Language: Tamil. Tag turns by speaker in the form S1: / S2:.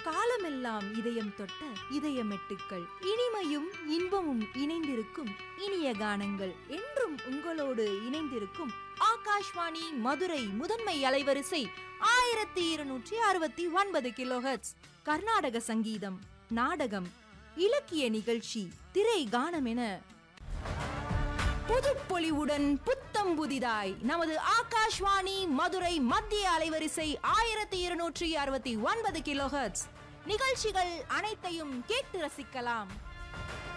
S1: காலமெல்லாம் இதயம் தொட்ட இதயமெட்டுக்கள், இனிமையும் இன்பமும் இணைந்திருக்கும் இனிய கானங்கள் என்றும் உங்களோடு இணைந்திருக்கும் ஆகாஷ்வாணி மதுரை முதன்மை அலைவரிசை 1269 கிலோஹெர்ட்ஸ். கர்நாடக சங்கீதம், நாடகம், இலக்கிய நிகழ்ச்சி, திரை கானம் என புதுப்பொலிவுடன் புத்தம் புதிதாய் நமது ஆகாஷ்வாணி மதுரை மத்திய அலைவரிசை 1269 கிலோஹெர்ட்ஸ் நிகழ்ச்சிகள் அனைத்தையும் கேட்டு ரசிக்கலாம்.